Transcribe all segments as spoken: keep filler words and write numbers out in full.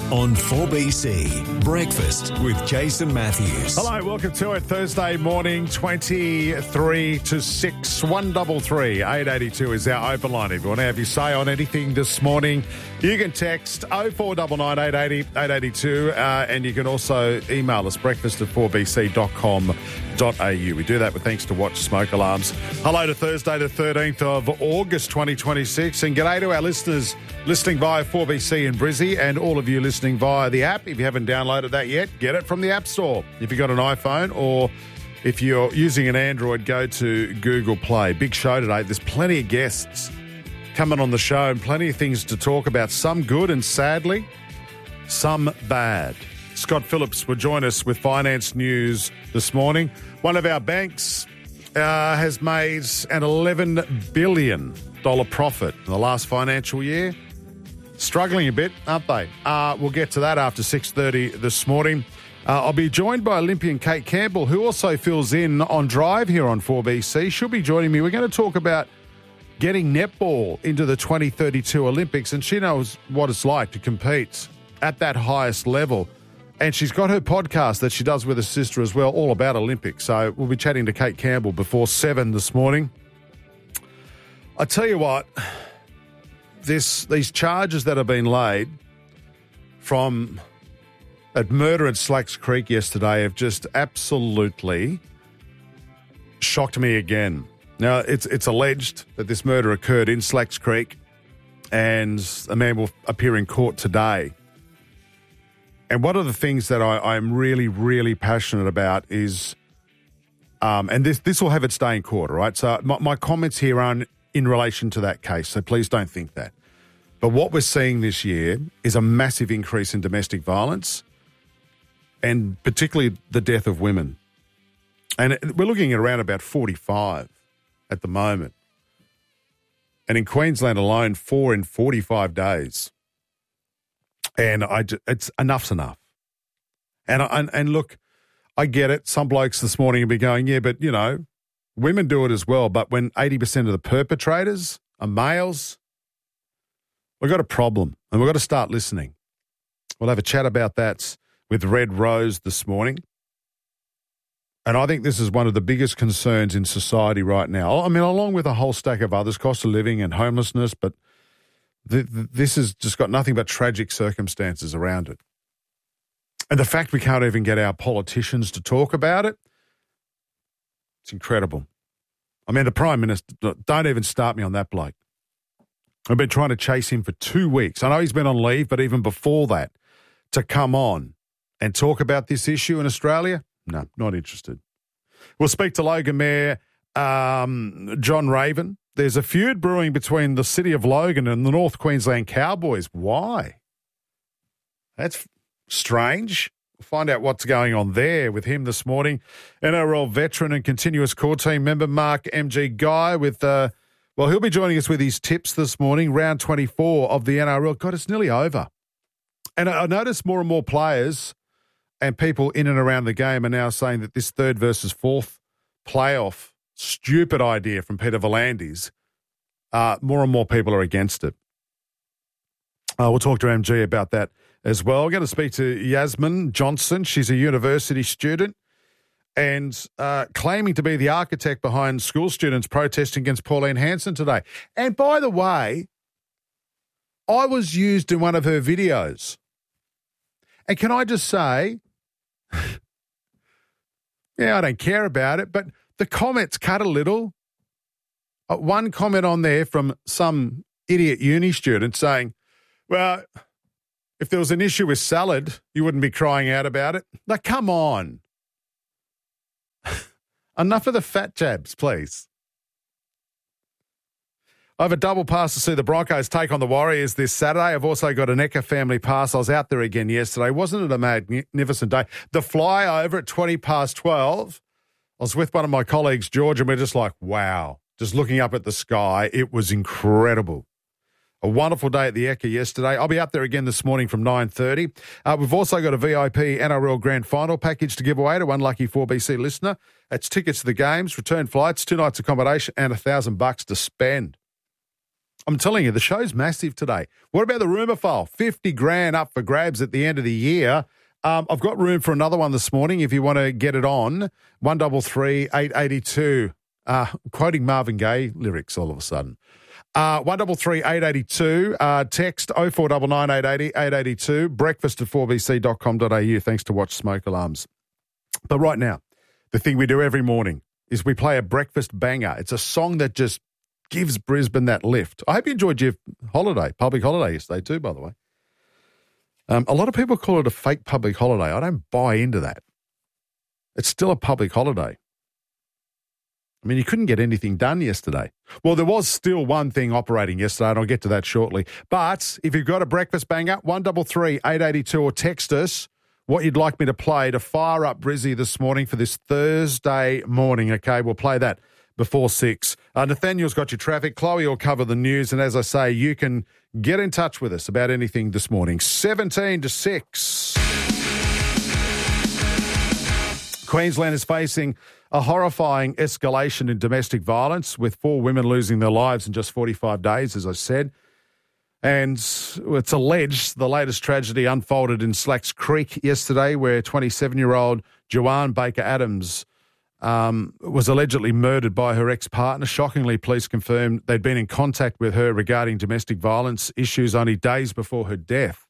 on four B C. Breakfast with Jason Matthews. Hello, welcome to it. Thursday morning, twenty-three to six, one double three, eight eighty-two is our open line. If you want to have your say on anything this morning, you can text oh four nine nine, eight eight zero, eight eight two, uh, and you can also email us breakfast at four b c dot com dot a u. We do that with thanks to Watch Smoke Alarms. Hello to Thursday, the thirteenth of August, twenty twenty-six, and g'day to our listeners listening via four B C in Brizzy and all of you listening via the app. If you haven't downloaded that yet, get it from the App Store. If you've got an iPhone or if you're using an Android, go to Google Play. Big show today. There's plenty of guests coming on the show and plenty of things to talk about. Some good and sadly, some bad. Scott Phillips will join us with finance news this morning. One of our banks uh, has made an eleven billion dollars profit in the last financial year. Struggling a bit, aren't they? Uh, we'll get to that after six thirty this morning. Uh, I'll be joined by Olympian Kate Campbell, who also fills in on Drive here on four B C. She'll be joining me. We're going to talk about getting netball into the twenty thirty-two Olympics, and she knows what it's like to compete at that highest level. And she's got her podcast that she does with her sister as well, all about Olympics. So we'll be chatting to Kate Campbell before seven this morning. I tell you what, this these charges that have been laid from at murder at Slacks Creek yesterday have just absolutely shocked me again. Now, it's it's alleged that this murder occurred in Slacks Creek, and a man will appear in court today. And one of the things that I, I'm really, really passionate about is, um, and this this will have its day in court, all right? So my, my comments here aren't in relation to that case, so please don't think that. But what we're seeing this year is a massive increase in domestic violence, and particularly the death of women. And we're looking at around about forty-five at the moment. And in Queensland alone, four in forty-five days. And I, it's enough's enough. And, and and look, I get it. Some blokes this morning will be going, yeah, but, you know, women do it as well. But when eighty percent of the perpetrators are males, we've got a problem, and we've got to start listening. We'll have a chat about that with Red Rose this morning. And I think this is one of the biggest concerns in society right now. I mean, along with a whole stack of others, cost of living and homelessness, but th- th- this has just got nothing but tragic circumstances around it. And the fact we can't even get our politicians to talk about it, it's incredible. I mean, the Prime Minister, don't even start me on that bloke. I've been trying to chase him for two weeks. I know he's been on leave, but even before that, to come on and talk about this issue in Australia, no, not interested. We'll speak to Logan Mayor um, John Raven. There's a feud brewing between the city of Logan and the North Queensland Cowboys. Why? That's strange. We'll find out what's going on there with him this morning. N R L veteran and continuous core team member Mark M G Guy with, uh, well, he'll be joining us with his tips this morning, round twenty-four of the N R L. God, it's nearly over. And I notice more and more players and people in and around the game are now saying that this third versus fourth playoff, stupid idea from Peter V'landys, uh, more and more people are against it. Uh, we'll talk to M G about that as well. We're going to speak to Yasmin Johnson. She's a university student and uh, claiming to be the architect behind school students protesting against Pauline Hanson today. And by the way, I was used in one of her videos. And can I just say, yeah, I don't care about it, but the comments cut a little. Uh, one comment on there from some idiot uni student saying, well, if there was an issue with salad, you wouldn't be crying out about it. Now, come on. Enough of the fat jabs, please. I have a double pass to see the Broncos take on the Warriors this Saturday. I've also got an Eka family pass. I was out there again yesterday. Wasn't it a magnificent day? The flyover at twenty past twelve, I was with one of my colleagues, George, and we're just like, wow, just looking up at the sky. It was incredible. A wonderful day at the Eka yesterday. I'll be up there again this morning from nine thirty. Uh, we've also got a V I P N R L Grand Final package to give away to one lucky four B C listener. That's tickets to the games, return flights, two nights accommodation, and a thousand bucks to spend. I'm telling you, the show's massive today. What about the rumour file? fifty grand up for grabs at the end of the year. Um, I've got room for another one this morning if you want to get it on. one three three, eight eight two. Uh, quoting Marvin Gaye lyrics all of a sudden. Uh, one three three, eight eight two. Uh, text oh four nine nine, eight eight zero, eight eight two. Breakfast at four b c dot com dot a u. Thanks to Watch Smoke Alarms. But right now, the thing we do every morning is we play a breakfast banger. It's a song that just gives Brisbane that lift. I hope you enjoyed your holiday, public holiday yesterday too, by the way. Um, a lot of people call it a fake public holiday. I don't buy into that. It's still a public holiday. I mean, you couldn't get anything done yesterday. Well, there was still one thing operating yesterday, and I'll get to that shortly. But if you've got a breakfast banger, one three three, eight eight two, or text us what you'd like me to play to fire up Brizzy this morning for this Thursday morning, okay? We'll play that before six. Uh, Nathaniel's got your traffic. Chloe will cover the news. And as I say, you can get in touch with us about anything this morning. seventeen to six. Queensland is facing a horrifying escalation in domestic violence, with four women losing their lives in just forty-five days, as I said. And it's alleged the latest tragedy unfolded in Slacks Creek yesterday, where twenty-seven-year-old Joanne Baker-Adams um, was allegedly murdered by her ex-partner. Shockingly, police confirmed they'd been in contact with her regarding domestic violence issues only days before her death.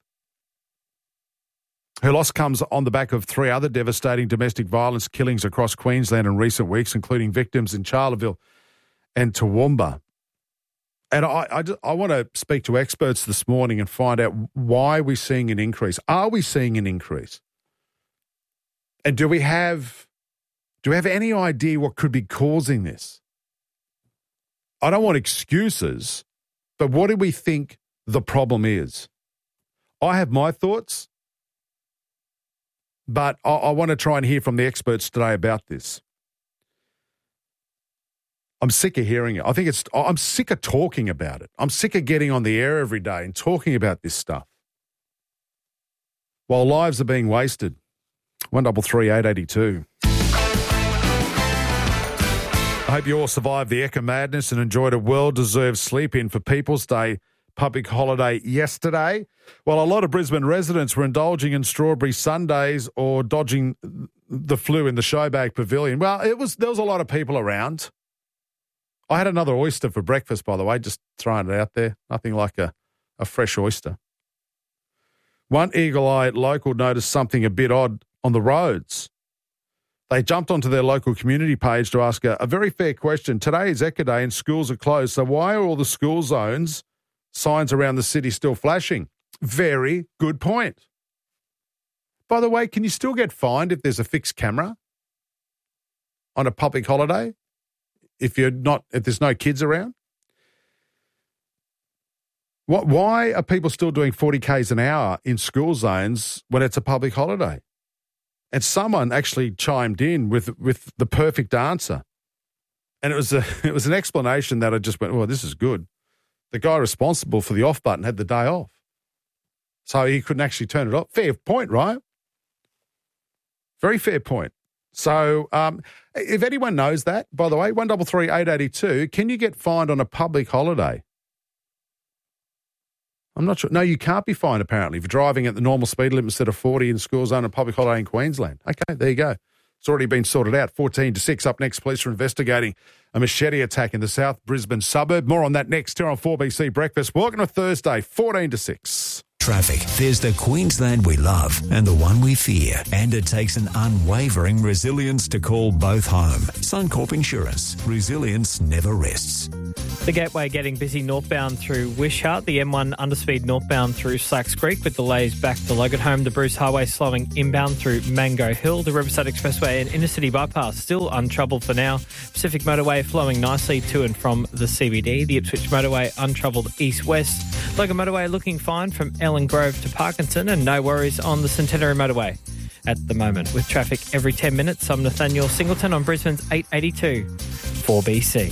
Her loss comes on the back of three other devastating domestic violence killings across Queensland in recent weeks, including victims in Charleville and Toowoomba. And I, I, I want to speak to experts this morning and find out why we're seeing an increase. Are we seeing an increase? And do we have, do we have any idea what could be causing this? I don't want excuses, but what do we think the problem is? I have my thoughts, but I, I want to try and hear from the experts today about this. I'm sick of hearing it. I think it's, I'm sick of talking about it. I'm sick of getting on the air every day and talking about this stuff while lives are being wasted. one three three, eight eight two. I hope you all survived the Ekka madness and enjoyed a well-deserved sleep-in for People's Day public holiday yesterday. While a lot of Brisbane residents were indulging in strawberry sundaes or dodging the flu in the Showbag Pavilion, well, it was there was a lot of people around. I had another oyster for breakfast, by the way, just throwing it out there. Nothing like a, a fresh oyster. One eagle-eyed local noticed something a bit odd on the roads. They jumped onto their local community page to ask a, a very fair question. Today is Ekka Day and schools are closed, so why are all the school zones signs around the city still flashing? Very good point. By the way, can you still get fined if there's a fixed camera on a public holiday? If you're not, if there's no kids around? What, why are people still doing forty kays an hour in school zones when it's a public holiday? And someone actually chimed in with with the perfect answer. And it was a it was an explanation that I just went, oh, this is good. The guy responsible for the off button had the day off. So he couldn't actually turn it off. Fair point, right? Very fair point. So um, if anyone knows that, by the way, one three three, eight eight two, can you get fined on a public holiday? I'm not sure. No, you can't be fined, apparently, if you're driving at the normal speed limit instead of forty in the school zone and public holiday in Queensland. Okay, there you go. It's already been sorted out. fourteen to six. Up next, police are investigating a machete attack in the South Brisbane suburb. More on that next here on four B C Breakfast. Welcome to Thursday, fourteen to six. Traffic. There's the Queensland we love and the one we fear. And it takes an unwavering resilience to call both home. Suncorp Insurance. Resilience never rests. The Gateway getting busy northbound through Wishart, the M one underspeed northbound through Slacks Creek with delays back to Logan Home, the Bruce Highway slowing inbound through Mango Hill, the Riverside Expressway and Intercity Bypass still untroubled for now. Pacific Motorway flowing nicely to and from the C B D, the Ipswich Motorway untroubled east-west, Logan Motorway looking fine from Ellen Grove to Parkinson and no worries on the Centenary Motorway at the moment. With traffic every ten minutes, I'm Nathaniel Singleton on Brisbane's eight eighty-two, four B C.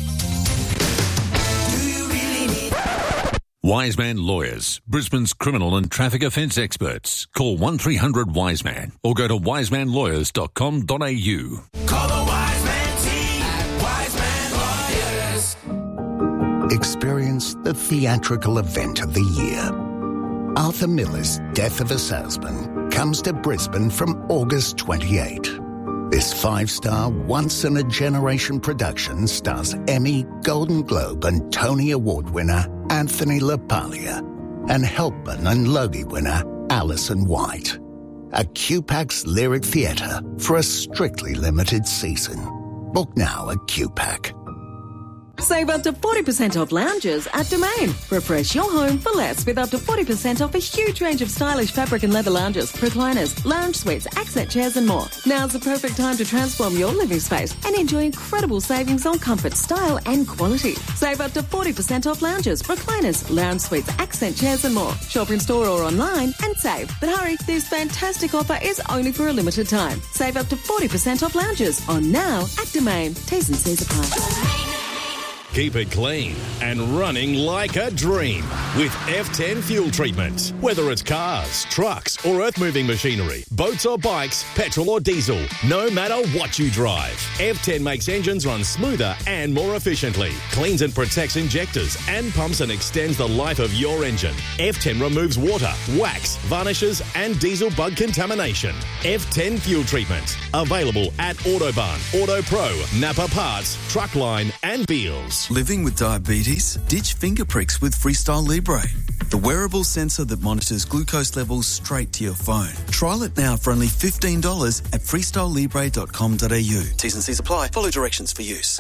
Wiseman Lawyers, Brisbane's criminal and traffic offence experts. Call one three hundred Wiseman or go to wiseman lawyers dot com dot a u. Call the Wiseman team at Wiseman Lawyers. Experience the theatrical event of the year. Arthur Miller's Death of a Salesman comes to Brisbane from August twenty-eighth. This five-star, once-in-a-generation production stars Emmy, Golden Globe and Tony Award winner Anthony LaPaglia and Helpman and Logie winner Alison White. A Q PAC's Lyric Theatre for a strictly limited season. Book now at Q PAC. Save up to forty percent off lounges at Domain. Refresh your home for less with up to forty percent off a huge range of stylish fabric and leather lounges, recliners, lounge suites, accent chairs and more. Now's the perfect time to transform your living space and enjoy incredible savings on comfort, style and quality. Save up to forty percent off lounges, recliners, lounge suites, accent chairs and more. Shop in store or online and save. But hurry, this fantastic offer is only for a limited time. Save up to forty percent off lounges on now at Domain. T's and C's apply. Keep it clean and running like a dream with F ten fuel treatment. Whether it's cars, trucks or earth-moving machinery, boats or bikes, petrol or diesel, no matter what you drive, F ten makes engines run smoother and more efficiently, cleans and protects injectors and pumps and extends the life of your engine. F ten removes water, wax, varnishes and diesel bug contamination. F ten fuel treatment. Available at Autobarn, AutoPro, Napa Parts, Truckline and Beals. Living with diabetes? Ditch finger pricks with Freestyle Libre, the wearable sensor that monitors glucose levels straight to your phone. Trial it now for only fifteen dollars at freestyle libre dot com dot a u. T's and C's apply. Follow directions for use.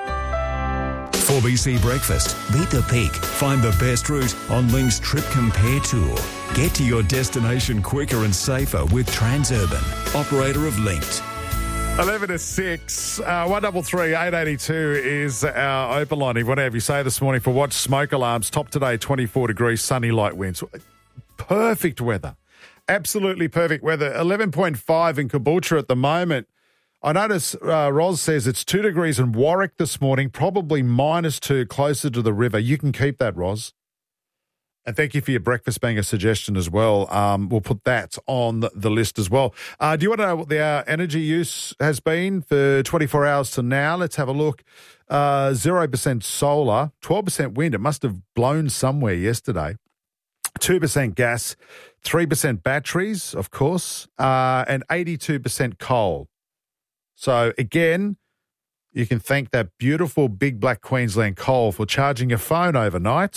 four B C Breakfast. Beat the peak. Find the best route on Link's Trip Compare Tour. Get to your destination quicker and safer with Transurban, operator of Linked. eleven to six, uh, one double three, eight eighty-two is our open line. If you want to have you say this morning for what smoke alarms, top today, twenty-four degrees, sunny, light winds. Perfect weather. Absolutely perfect weather. eleven point five in Caboolture at the moment. I notice uh, Roz says it's two degrees in Warwick this morning, probably minus two closer to the river. You can keep that, Roz. And thank you for your breakfast banger suggestion as well. Um, we'll put that on the list as well. Uh, do you want to know what the uh, energy use has been for twenty-four hours to now? Let's have a look. Uh, zero percent solar, twelve percent wind. It must have blown somewhere yesterday. two percent gas, three percent batteries, of course, uh, and eighty-two percent coal. So, again, you can thank that beautiful big black Queensland coal for charging your phone overnight.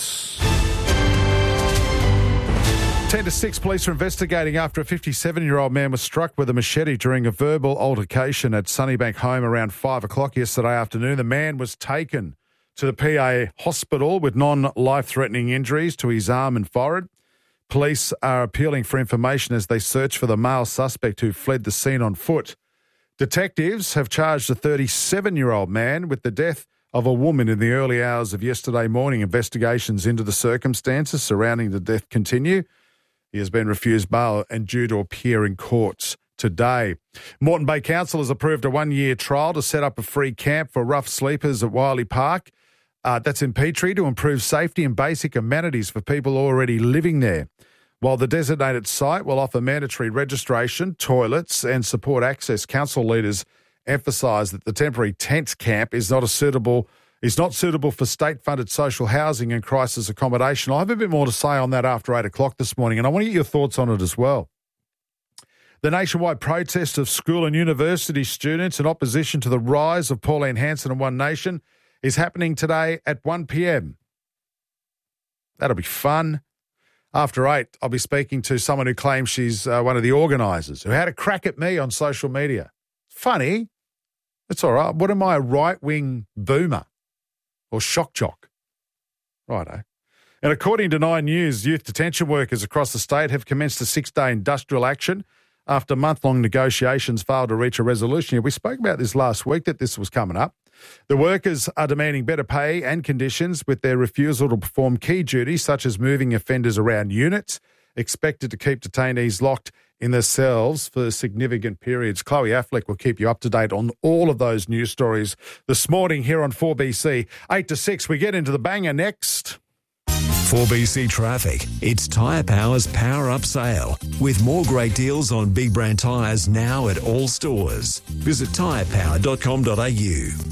ten to six, police are investigating after a fifty-seven-year-old man was struck with a machete during a verbal altercation at Sunnybank Home around five o'clock yesterday afternoon. The man was taken to the P A hospital with non-life-threatening injuries to his arm and forehead. Police are appealing for information as they search for the male suspect who fled the scene on foot. Detectives have charged a thirty-seven-year-old man with the death of a woman in the early hours of yesterday morning. Investigations into the circumstances surrounding the death continue. He has been refused bail and due to appear in courts today. Moreton Bay Council has approved a one-year trial to set up a free camp for rough sleepers at Wiley Park. Uh, that's in Petrie to improve safety and basic amenities for people already living there. While the designated site will offer mandatory registration, toilets and support access, council leaders emphasise that the temporary tent camp is not a suitable is not suitable for state-funded social housing and crisis accommodation. I'll have a bit more to say on that after eight o'clock this morning, and I want to get your thoughts on it as well. The nationwide protest of school and university students in opposition to the rise of Pauline Hanson and One Nation is happening today at one p.m. That'll be fun. After eight, I'll be speaking to someone who claims she's uh, one of the organisers, who had a crack at me on social media. Funny. It's all right. What am I, a right-wing boomer or shock jock? Righto. And according to Nine News, youth detention workers across the state have commenced a six-day industrial action after month-long negotiations failed to reach a resolution. We spoke about this last week, that this was coming up. The workers are demanding better pay and conditions with their refusal to perform key duties such as moving offenders around units, expected to keep detainees locked in their cells for significant periods. Chloe Affleck will keep you up to date on all of those news stories this morning here on four B C. eight to six, we get into the banger next. four B C Traffic. It's Tyre Power's Power Up Sale with more great deals on big brand tyres now at all stores. Visit tyre power dot com dot a u.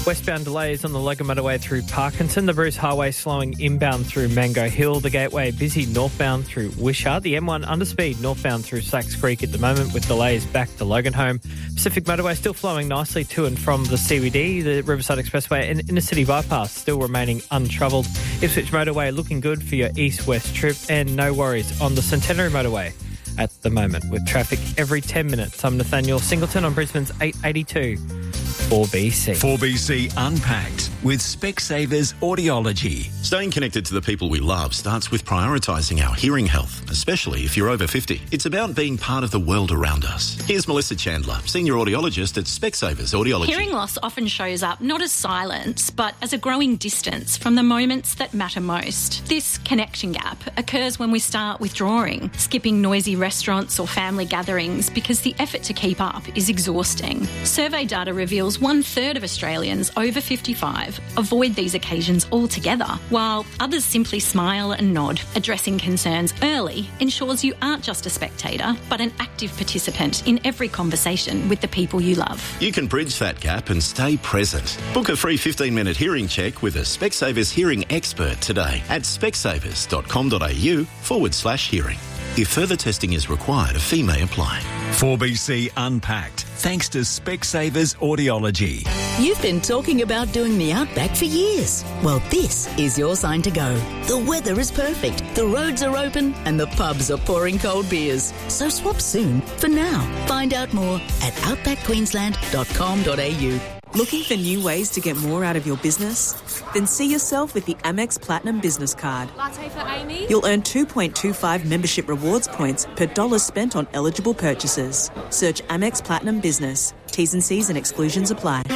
Westbound delays on the Logan Motorway through Parkinson. The Bruce Highway slowing inbound through Mango Hill. The Gateway busy northbound through Wishart. The M one underspeed northbound through Sacks Creek at the moment with delays back to Loganholme. Pacific Motorway still flowing nicely to and from the C B D. The Riverside Expressway and Inner City Bypass still remaining untroubled. Ipswich Motorway looking good for your east-west trip, and no worries on the Centenary Motorway at the moment with traffic every ten minutes. I'm Nathaniel Singleton on Brisbane's eight eighty-two. four B C. four B C Unpacked with Specsavers Audiology. Staying connected to the people we love starts with prioritising our hearing health, especially if you're over fifty. It's about being part of the world around us. Here's Melissa Chandler, Senior Audiologist at Specsavers Audiology. Hearing loss often shows up not as silence, but as a growing distance from the moments that matter most. This connection gap occurs when we start withdrawing, skipping noisy restaurants or family gatherings because the effort to keep up is exhausting. Survey data reveals one third of Australians over fifty-five avoid these occasions altogether, while others simply smile and nod. Addressing concerns early ensures you aren't just a spectator, but an active participant in every conversation with the people you love. You can bridge that gap and stay present. Book a free fifteen minute hearing check with a Specsavers hearing expert today at specsavers.com.au forward slash hearing. If further testing is required, a fee may apply. four B C Unpacked, thanks to Specsavers Audiology. You've been talking about doing the Outback for years. Well, this is your sign to go. The weather is perfect, the roads are open, and the pubs are pouring cold beers. So swap soon for now. Find out more at outback queensland dot com dot a u. Looking for new ways to get more out of your business? Then see yourself with the Amex Platinum Business Card. Latte for Amy. You'll earn two point two five membership rewards points per dollar spent on eligible purchases. Search Amex Platinum Business. T's and C's and exclusions apply.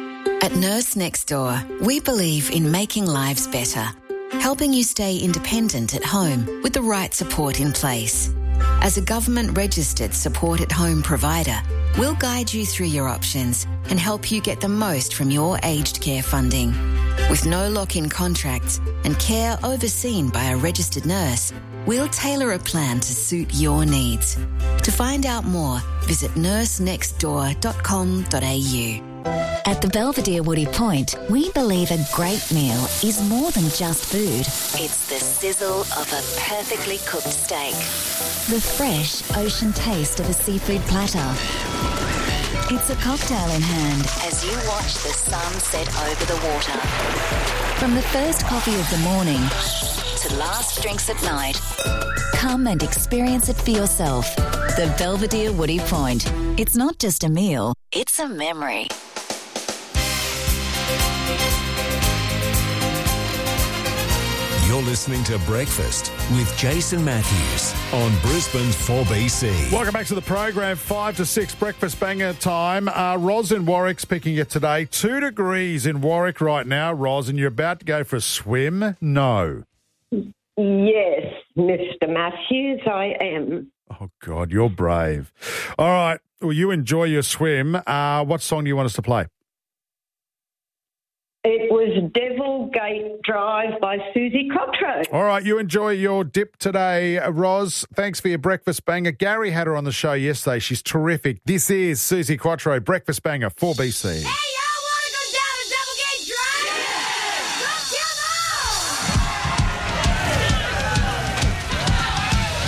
At Nurse Next Door, we believe in making lives better, helping you stay independent at home with the right support in place. As a government-registered support-at-home provider, we'll guide you through your options and help you get the most from your aged care funding. With no lock-in contracts and care overseen by a registered nurse, we'll tailor a plan to suit your needs. To find out more, visit nurse next door dot com dot a u. At the Belvedere Woody Point, we believe a great meal is more than just food. It's the sizzle of a perfectly cooked steak. The fresh ocean taste of a seafood platter. It's a cocktail in hand as you watch the sun set over the water. From the first coffee of the morning to last drinks at night. Come and experience it for yourself. The Belvedere Woody Point. It's not just a meal, it's a memory. You're listening to Breakfast with Jason Matthews on Brisbane's four B C. Welcome back to the program. Five to six breakfast banger time. Uh, Roz in Warwick's picking it today. Two degrees in Warwick right now, Roz, and you're about to go for a swim? No. Yes, Mister Matthews, I am. Oh, God, you're brave. All right. Well, you enjoy your swim. Uh, what song do you want us to play? It was Devil Gate Drive by Susie Quatro. All right, you enjoy your dip today, Roz. Thanks for your breakfast banger. Gary had her on the show yesterday. She's terrific. This is Susie Quatro, breakfast banger, four B C. Hey!